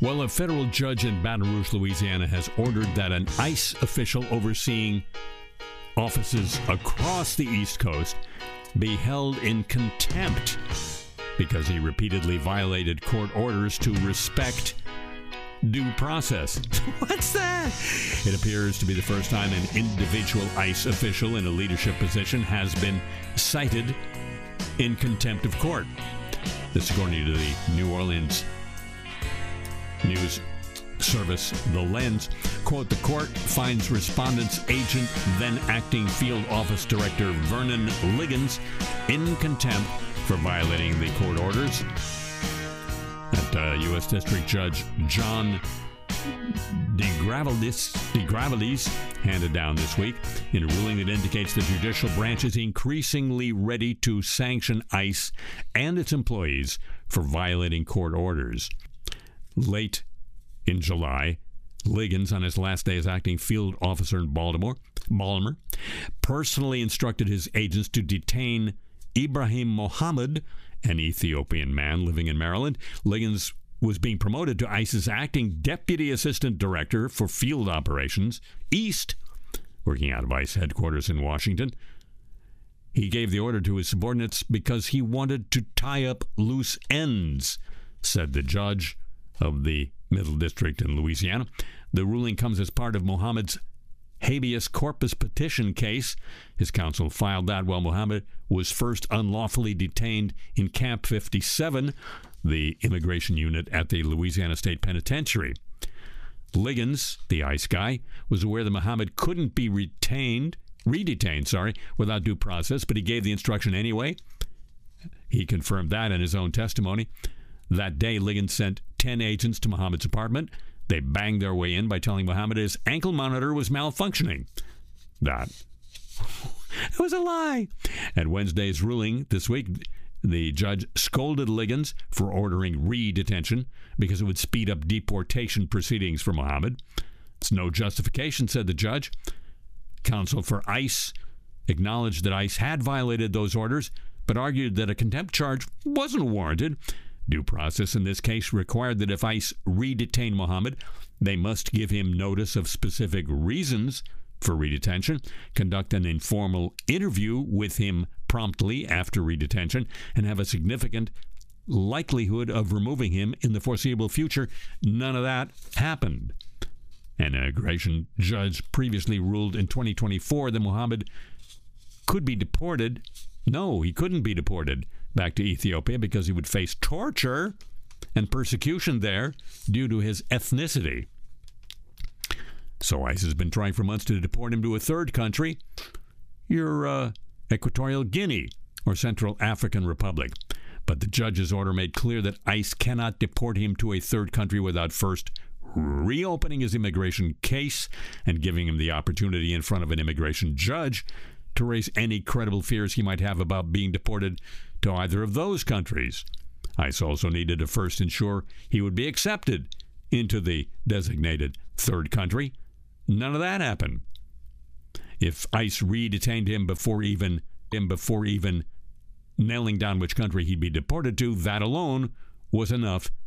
Well, a federal judge in Baton Rouge, Louisiana, has ordered that an ICE official overseeing offices across the East Coast be held in contempt because he repeatedly violated court orders to respect due process. What's that? It appears to be the first time an individual ICE official in a leadership position has been cited in contempt of court. This according to the New Orleans news service The Lens. Quote, the court finds respondent's agent, then acting field office director Vernon Liggins, in contempt for violating the court orders. That U.S. District Judge John DeGravelis handed down this week in a ruling that indicates the judicial branch is increasingly ready to sanction ICE and its employees for violating court orders. Late in July, Liggins, on his last day as acting field officer in Baltimore, personally instructed his agents to detain Ibrahim Mohammed, an Ethiopian man living in Maryland. Liggins was being promoted to ICE's acting deputy assistant director for field operations east, working out of ICE headquarters in Washington. He gave the order to his subordinates because he wanted to tie up loose ends, said the judge of the Middle District in Louisiana. The ruling comes as part of Mohammed's habeas corpus petition case. His counsel filed that while Mohammed was first unlawfully detained in Camp 57, the immigration unit at the Louisiana State Penitentiary. Liggins, the ICE guy, was aware that Mohammed couldn't be redetained without due process, but he gave the instruction anyway. He confirmed that in his own testimony. That day, Liggins sent 10 agents to Mohammed's apartment. They banged their way in by telling Mohammed his ankle monitor was malfunctioning. That was a lie. At Wednesday's ruling this week, the judge scolded Liggins for ordering re-detention because it would speed up deportation proceedings for Mohammed. It's no justification, said the judge. Counsel for ICE acknowledged that ICE had violated those orders, but argued that a contempt charge wasn't warranted. Due process in this case required that if ICE re-detain Mohammed, they must give him notice of specific reasons for re-detention, conduct an informal interview with him promptly after re-detention, and have a significant likelihood of removing him in the foreseeable future. None of that happened. An immigration judge previously ruled in 2024 that Mohammed could be deported. No, he couldn't be deported back to Ethiopia because he would face torture and persecution there due to his ethnicity. So ICE has been trying for months to deport him to a third country, your Equatorial Guinea or Central African Republic. But the judge's order made clear that ICE cannot deport him to a third country without first reopening his immigration case and giving him the opportunity in front of an immigration judge to raise any credible fears he might have about being deported to either of those countries. ICE also needed to first ensure he would be accepted into the designated third country. None of that happened. If ICE re-detained him before even nailing down which country he'd be deported to, that alone was enough